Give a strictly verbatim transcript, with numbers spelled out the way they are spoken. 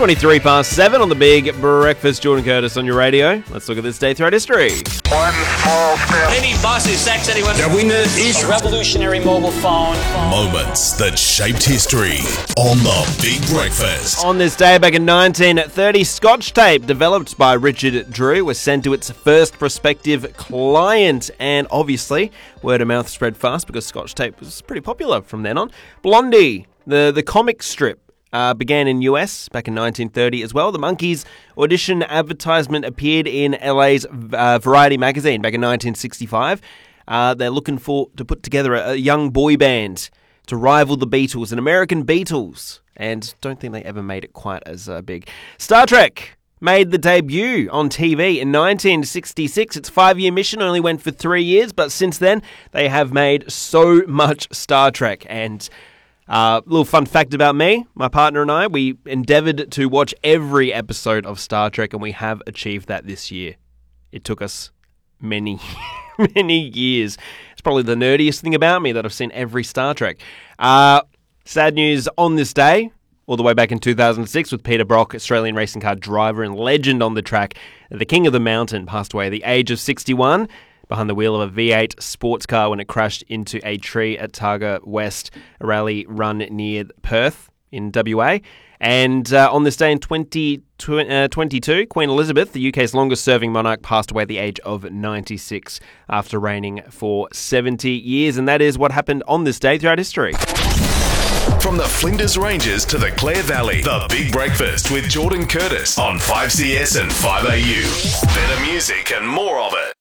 twenty-three past seven on the Big Breakfast. Jordan Curtis on your radio. Let's look at this day throughout history. One small step. Any boss who sacks anyone. The winner is A revolutionary mobile phone. Moments that shaped history on the Big Breakfast. On this day back in nineteen thirty, Scotch tape developed by Richard Drew was sent to its first prospective client, and obviously word of mouth spread fast because Scotch tape was pretty popular from then on. Blondie, the, the comic strip, Uh, began in U S back in nineteen thirty as well. The Monkees audition advertisement appeared in L A's uh, Variety magazine back in nineteen sixty-five. Uh, they're looking for to put together a, a young boy band to rival the Beatles, an American Beatles, and don't think they ever made it quite as uh, big. Star Trek made the debut on T V in nineteen sixty-six. Its five-year mission only went for three years, but since then they have made so much Star Trek. And A uh, little fun fact about me, my partner and I, we endeavoured to watch every episode of Star Trek, and we have achieved that this year. It took us many, many years. It's probably the nerdiest thing about me that I've seen every Star Trek. Uh, sad news on this day, all the way back in two thousand six, with Peter Brock, Australian racing car driver and legend on the track. The King of the Mountain passed away at the age of sixty-one. Behind the wheel of a V eight sports car when it crashed into a tree at Targa West, a rally run near Perth in W A. And uh, on this day in twenty twenty-two, Queen Elizabeth, the U K's longest-serving monarch, passed away at the age of ninety-six after reigning for seventy years. And that is what happened on this day throughout history. From the Flinders Ranges to the Clare Valley, the Big Breakfast with Jordan Curtis on five C S and five A U. Better music and more of it.